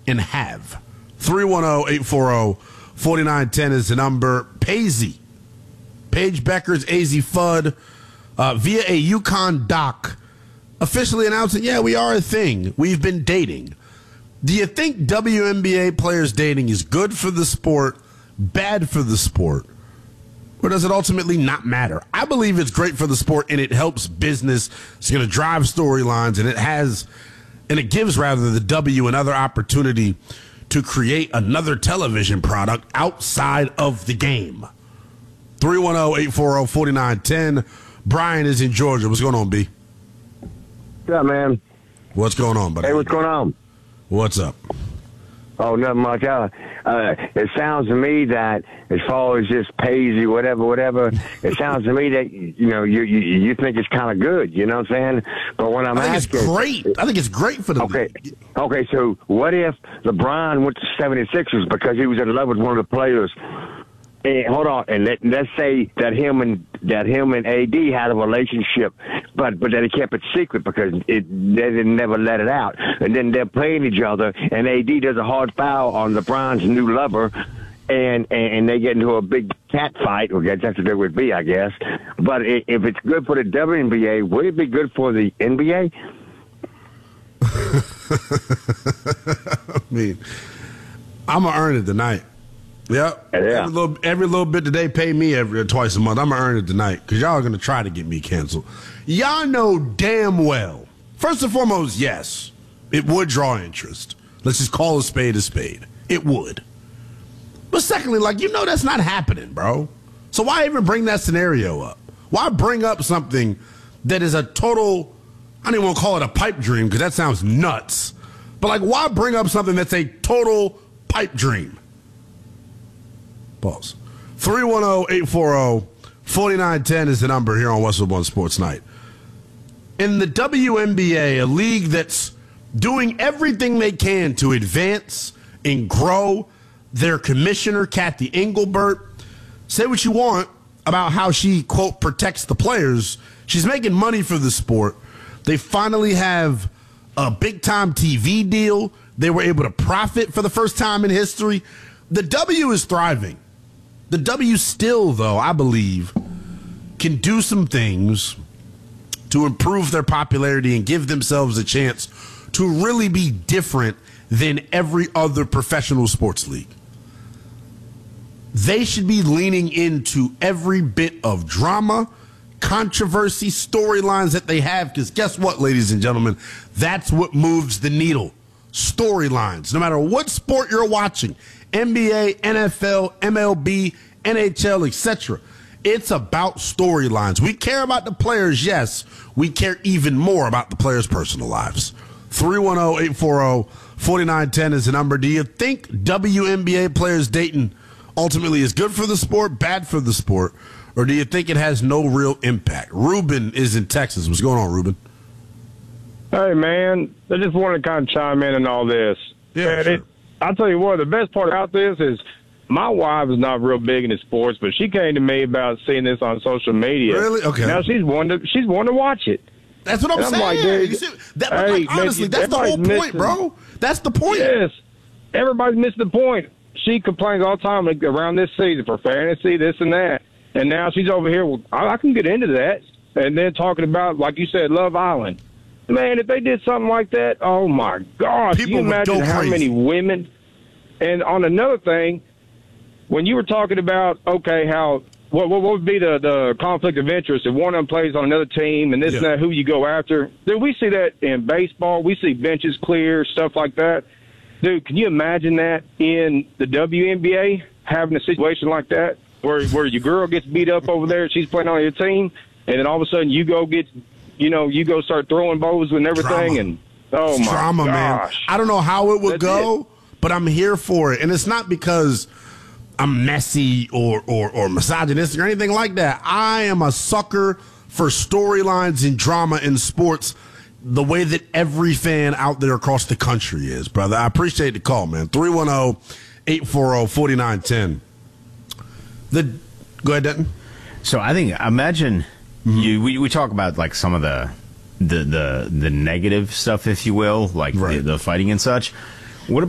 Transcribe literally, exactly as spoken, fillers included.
and have. three one zero, eight four zero, four nine one zero is the number. Paisy, Paige Beckers, A Z Fudd, uh, via a UConn doc, officially announcing, yeah, we are a thing. We've been dating. Do you think W N B A players dating is good for the sport, bad for the sport, or does it ultimately not matter? I believe it's great for the sport, and it helps business. It's going to drive storylines, and it has, and it gives, rather, the W another opportunity to create another television product outside of the game. three one zero, eight four zero, four nine one zero. Brian is in Georgia. What's going on, B? What's up, man? What's going on, buddy? Hey, what's going on? What's up? Oh, nothing much. Uh, uh, it sounds to me that as far as just Paisy, whatever, whatever, it sounds to me that, you know, you you, you think it's kind of good, you know what I'm saying? But when I'm I think asking, it's great. I think it's great for the Okay, okay, so what if LeBron went to seventy-sixers because he was in love with one of the players? And hold on, and let, let's say that him and that him and A D had a relationship, but but that he kept it secret because it they didn't never let it out. And then they're playing each other, and A D does a hard foul on LeBron's new lover, and and they get into a big cat fight. Well, that's what it would be, I guess. But if it's good for the W N B A, would it be good for the N B A? I mean, I'm gonna earn it tonight. Yep. Yeah. Every little, every little bit that they pay me every twice a month, I'm gonna earn it tonight because y'all are gonna try to get me canceled. Y'all know damn well. First and foremost, yes, it would draw interest. Let's just call a spade a spade. It would. But secondly, like, you know that's not happening, bro. So why even bring that scenario up? Why bring up something that is a total, I don't even want to call it a pipe dream because that sounds nuts. But, like, why bring up something that's a total pipe dream? Pause. three one zero, eight four zero, four nine one zero is the number here on Westwood One Sports Night. In the W N B A, a league that's doing everything they can to advance and grow, their commissioner, Kathy Engelbert, say what you want about how she, quote, protects the players. She's making money for the sport. They finally have a big-time T V deal. They were able to profit for the first time in history. The W is thriving. The W still, though, I believe, can do some things to improve their popularity and give themselves a chance to really be different than every other professional sports league. They should be leaning into every bit of drama, controversy, storylines that they have, because guess what, ladies and gentlemen? That's what moves the needle. Storylines. No matter what sport you're watching, N B A, N F L, M L B, N H L, et cetera. It's about storylines. We care about the players, yes. We care even more about the players' personal lives. three one zero, eight four zero, four nine one zero is the number. Do you think W N B A players dating ultimately is good for the sport, bad for the sport, or do you think it has no real impact? Ruben is in Texas. What's going on, Ruben? Hey, man, I just wanted to kind of chime in on all this. Yeah, and sure. it, I'll tell you what, the best part about this is my wife is not real big into sports, but she came to me about seeing this on social media. Really? Okay. Now she's wanting to, she's wanting to watch it. That's what I'm, I'm saying. like, dude, You see, that, hey, like, honestly, man, that's the whole everybody's point, missing- bro. That's the point. Yes. Everybody's missing the point. She complains all the time like, around this season for fantasy, this and that. And now she's over here, well, I, I can get into that. And then talking about, like you said, Love Island. Man, if they did something like that, oh, my gosh. People Can you would imagine go how crazy. many women? And on another thing, when you were talking about, okay, how what what would be the, the conflict of interest if one of them plays on another team and this Yeah. and that, who you go after? Dude, we see that in baseball. We see benches clear, stuff like that. Dude, can you imagine that in the W N B A, having a situation like that where where your girl gets beat up over there, she's playing on your team, and then all of a sudden you go get, you know, you go start throwing bows and everything, Drama. and oh It's my drama, gosh. man. I don't know how it would That's go, it. but I'm here for it. And it's not because I'm messy or, or, or misogynistic or anything like that. I am a sucker for storylines and drama in sports the way that every fan out there across the country is, brother. I appreciate the call, man. three one zero, eight four zero, four nine one zero. The, go ahead, Denton. So I think, imagine mm-hmm. you. We, we talk about like some of the the the, the negative stuff, if you will, like right. the, the fighting and such.